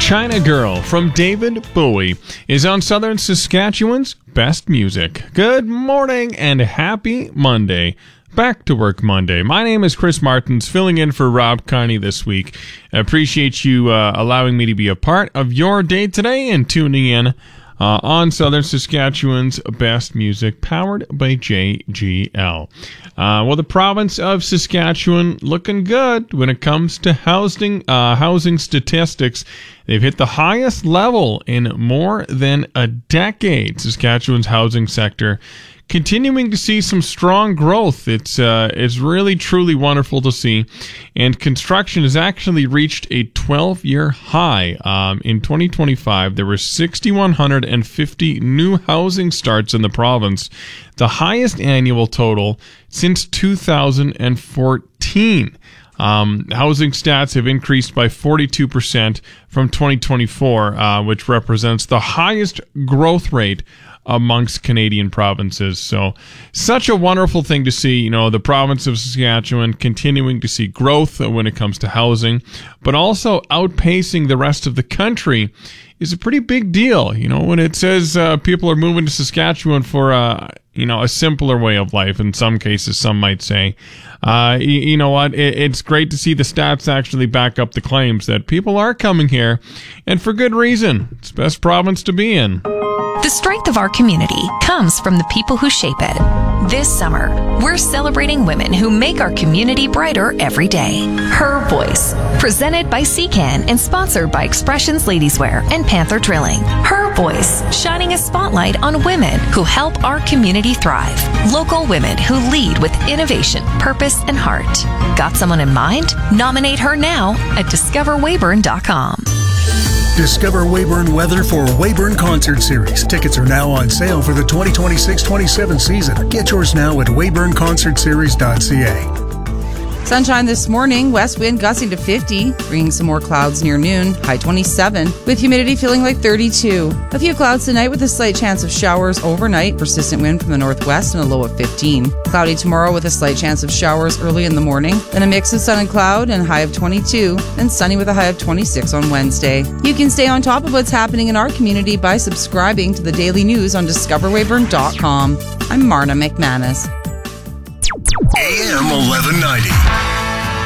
China Girl from David Bowie is on Southern Saskatchewan's Best Music. Good morning and happy Monday. Back to work Monday. My name is Chris Martins, filling in for Rob Carney this week. I appreciate you allowing me to be a part of your day today and tuning in on Southern Saskatchewan's Best Music, powered by JGL. Well, the province of Saskatchewan looking good when it comes to housing statistics. They've hit the highest level in more than a decade. Saskatchewan's housing sector continuing to see some strong growth. It's really, truly wonderful to see. And construction has actually reached a 12-year high. In 2025, there were 6,150 new housing starts in the province, the highest annual total since 2014. Housing stats have increased by 42% from 2024, which represents the highest growth rate amongst Canadian provinces. So such a wonderful thing to see, the province of Saskatchewan continuing to see growth when it comes to housing, but also outpacing the rest of the country is a pretty big deal. When it says people are moving to Saskatchewan for a simpler way of life, in some cases, some might say, you know what? It's great to see the stats actually back up the claims that people are coming here, and for good reason. It's the best province to be in. The strength of our community comes from the people who shape it. This summer, we're celebrating women who make our community brighter every day. Her Voice, presented by CCAN and sponsored by Expressions Ladieswear and Panther Drilling. Her Voice, shining a spotlight on women who help our community thrive. Local women who lead with innovation, purpose, and heart. Got someone in mind? Nominate her now at discoverweyburn.com. Discover Weyburn weather for Weyburn Concert Series. Tickets are now on sale for the 2026-27 season. Get yours now at weyburnconcertseries.ca. Sunshine this morning, west wind gusting to 50, bringing some more clouds near noon, high 27, with humidity feeling like 32. A few clouds tonight with a slight chance of showers overnight, persistent wind from the northwest and a low of 15. Cloudy tomorrow with a slight chance of showers early in the morning, then a mix of sun and cloud and a high of 22, then sunny with a high of 26 on Wednesday. You can stay on top of what's happening in our community by subscribing to the daily news on discoverweyburn.com. I'm Marna McManus. AM 1190.